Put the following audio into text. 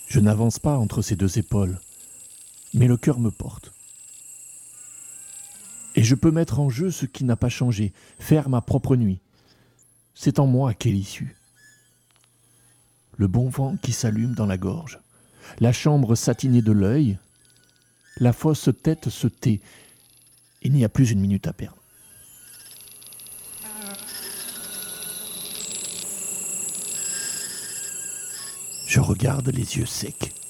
Je n'avance pas entre ces deux épaules, mais le cœur me porte. Et je peux mettre en jeu ce qui n'a pas changé, faire ma propre nuit. C'est en moi qu'est l'issue. Le bon vent qui s'allume dans la gorge, la chambre satinée de l'œil, la fausse tête se tait. Il n'y a plus une minute à perdre. Je regarde les yeux secs.